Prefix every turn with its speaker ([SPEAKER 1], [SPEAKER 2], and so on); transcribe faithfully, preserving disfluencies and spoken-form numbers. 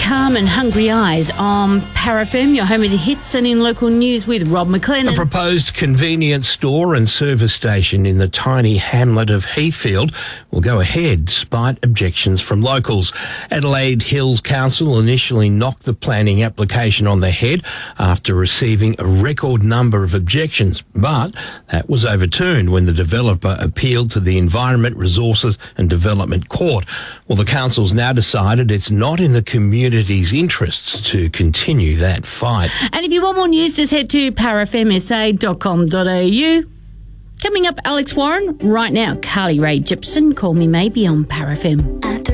[SPEAKER 1] Calm and Hungry Eyes on Power F M, your home of the hits, and in local news with Rob McLennan.
[SPEAKER 2] A proposed convenience store and service station in the tiny hamlet of Heathfield will go ahead despite objections from locals. Adelaide Hills Council initially knocked the planning application on the head after receiving a record number of objections, but that was overturned when the developer appealed to the Environment, Resources and Development Court. Well, the council's now decided it's not in the community's interests to continue that fight.
[SPEAKER 1] And if you want more news, just head to power f m s a dot com dot a u. Coming up, Alex Warren. Right now, Carly Rae Jepsen, Call Me Maybe on Power F M.